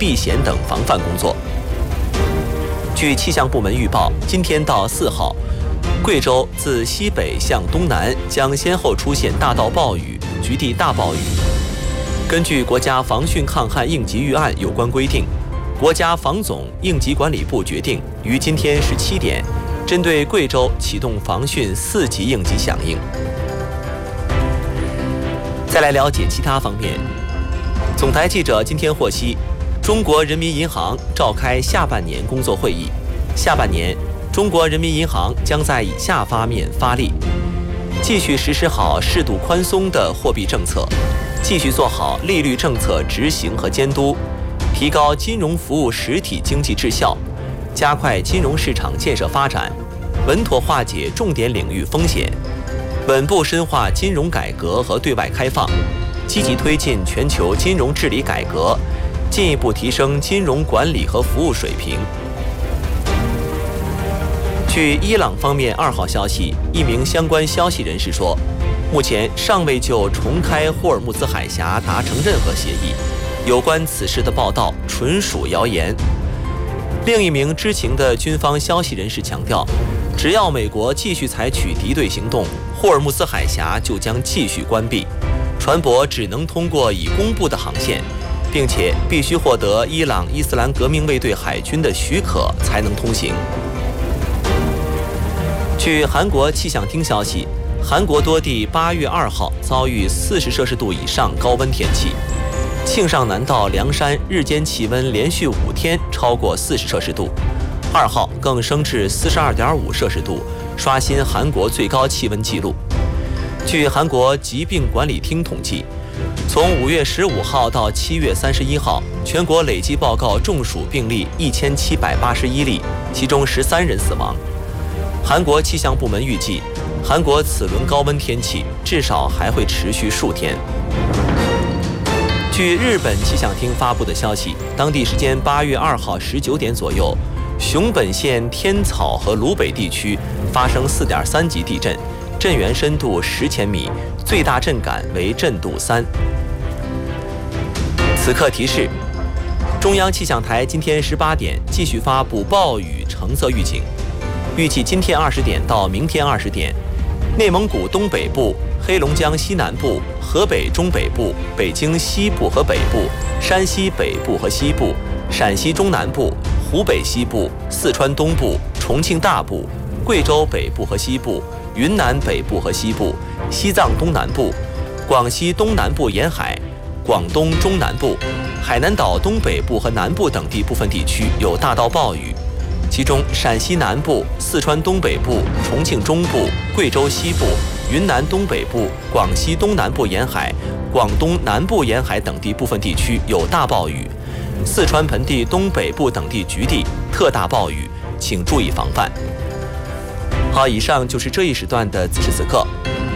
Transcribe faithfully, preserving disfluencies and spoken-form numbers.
避险等防范工作。据气象部门预报，今天到四号，贵州自西北向东南将先后出现大到暴雨、局地大暴雨。根据国家防汛抗旱应急预案有关规定，国家防总应急管理部决定于今天十七点，针对贵州启动防汛四级应急响应。再来了解其他方面，总台记者今天获悉，中国人民银行召开下半年工作会议。下半年，中国人民银行将在以下方面发力：继续实施好适度宽松的货币政策，继续做好利率政策执行和监督，提高金融服务实体经济质效，加快金融市场建设发展，稳妥化解重点领域风险，稳步深化金融改革和对外开放，积极推进全球金融治理改革，进一步提升金融管理和服务水平。据伊朗方面二号消息，一名相关消息人士说，目前尚未就重开霍尔木兹海峡达成任何协议，有关此事的报道纯属谣言。另一名知情的军方消息人士强调，只要美国继续采取敌对行动，霍尔木兹海峡就将继续关闭，船舶只能通过已公布的航线，并且必须获得伊朗伊斯兰革命卫队海军的许可才能通行。据韩国气象厅消息，韩国多地八月二号遭遇四十摄氏度以上高温天气，庆尚南道凉山日间气温连续五天超过四十摄氏度，二号更升至四十二点五摄氏度，刷新韩国最高气温纪录。据韩国疾病管理厅统计，从五月十五号到七月三十一号，全国累计报告中暑病例一千七百八十一例，其中十三人死亡。韩国气象部门预计，韩国此轮高温天气至少还会持续数天。据日本气象厅发布的消息，当地时间八月二号十九点左右，熊本县天草和鲁北地区发生四点三级地震，震源深度十千米，最大震感为震度三。此刻提示：中央气象台今天十八点继续发布暴雨橙色预警。预计今天二十点到明天二十点，内蒙古东北部、黑龙江西南部、河北中北部、北京西部和北部、山西北部和西部、陕西中南部、湖北西部、四川东部、重庆大部、贵州北部和西部、云南北部和西部、西藏东南部、广西东南部沿海、广东中南部、海南岛东北部和南部等地部分地区有大到暴雨。其中，陕西南部、四川东北部、重庆中部、贵州西部、云南东北部、广西东南部沿海、广东南部沿海等地部分地区有大暴雨，四川盆地东北部等地局地特大暴雨，请注意防范。好，以上就是这一时段的此时此刻。